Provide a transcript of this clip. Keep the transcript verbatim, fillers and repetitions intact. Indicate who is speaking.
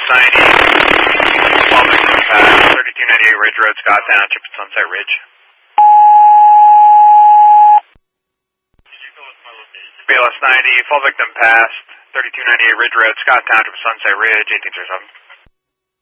Speaker 1: ninety, fall victim pass, thirty-two ninety-eight Ridge Road, Scott Township, Sunset Ridge. B L S ninety, fall victim passed, thirty-two ninety-eight Ridge Road, Scott Township, Sunset Ridge, eighteen zero seven.